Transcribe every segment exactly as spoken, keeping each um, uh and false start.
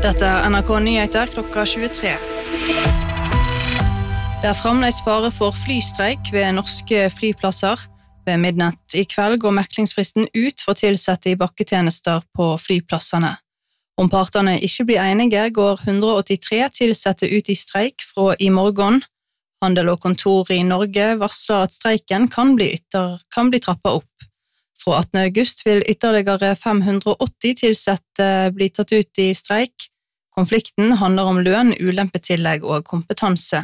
Dette er N R K Nyheter klokka tjuetre. Det er fremdeles fare for flystreik ved norske flyplasser. Ved midnatt i kveld går meklingsfristen ut for tilsette i bakketjenester på flyplassene. Om partene ikke blir enige, går hundre åttitre tilsette ut i streik fra i morgen. Handel og kontor i Norge varsler at streiken kan bli, ytter, kan bli trappet opp. Fra attende august vil ytterligere fem hundre åtti tilsette bli tatt ut i streik. Konflikten handler om lønn, ulempetillegg og kompetanse.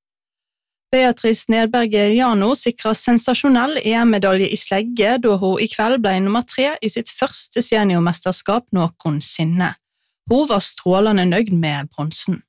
Beatrice Nedberg Jano sikrer sensasjonell E M-medalje i slegge da hun i kveld ble nummer tre i sitt første seniormesterskap noensinne. Hun var strålende nøyd med bronsen.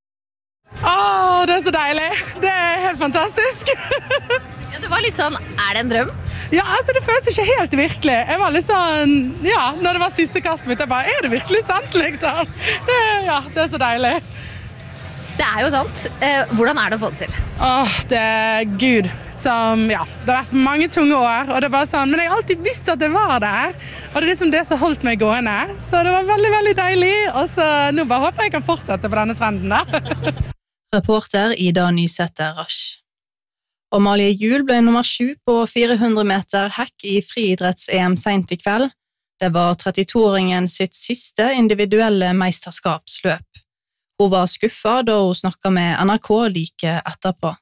Åh, det er så deilig! Det er helt fantastisk! Ja, du var litt sånn, er det en drøm? Ja, altså det føles ikke helt virkelig. Jeg var litt sånn, ja, når det var siste kastet mitt, jeg bare, er det virkelig sant, liksom? Det, ja, det er så deilig. Det er jo sant. Eh, hvordan er det å få det til? Åh, det er Gud som, ja, det har vært mange tunge år, og det er bare sånn, men jeg har alltid visst at det var der, og det er liksom det som holdt meg gående, så det var veldig, veldig deilig, og så nå bare håper jeg kan fortsette på denne trenden da. Reporter Ida Nysæter Rasch. Amalie Juel ble nummer sju på fire hundre meter hekk i friidretts-E M sent i kveld. Det var trettito-åringen sitt siste individuelle meisterskapsløp. Hun var skuffet da hun snakket med N R K like etterpå.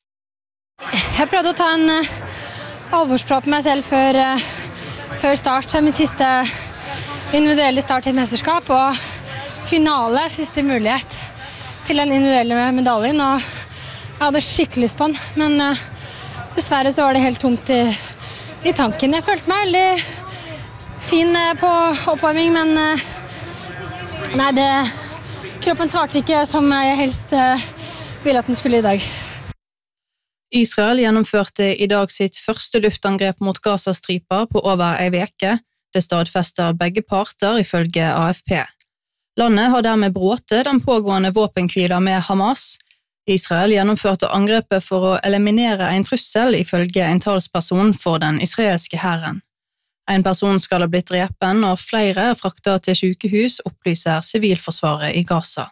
Jeg prøvde å ta en uh, alvorsprat med meg selv før, uh, før start, så min siste individuelle start i et mesterskap, og finale, siste mulighet til den individuelle medaljen, og jeg hadde skikkelig lyst på den, men uh, dessverre så var det helt tomt i, i tanken. Jeg følte meg veldig fin uh, på oppvarming, men uh, nei, det, kroppen svarte ikke som jeg helst uh, ville at den skulle i dag. Israel gjennomførte i dag sitt første luftangrep mot Gazastripa på over ei veke. Det stadfester begge parter ifølge A F P. Landet har dermed bråtet den pågående våpenhvila med Hamas. Israel gjennomførte angrepet for å eliminere en trussel ifølge en talsperson for den israelske hæren. En person skal ha blitt drepen, og flere er fraktet til sykehus, opplyser Sivilforsvaret i Gaza.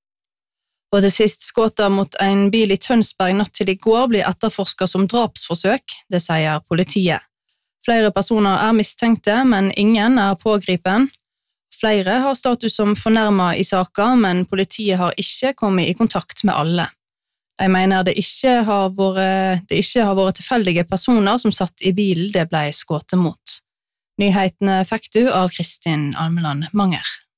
Og til sist skåter mot en bil i Tønsberg natt til i går blir etterforsket som drapsforsøk, det sier politiet. Flere personer er mistenkte, men ingen er pågripen. Flere har status som fornærmet i saken, men politiet har ikke kommet i kontakt med alle. De mener det ikke har vært, det ikke har vært tilfeldige personer som satt i bilen det ble skåtet mot. Nyhetene fikk du av Kristin Almeland Manger.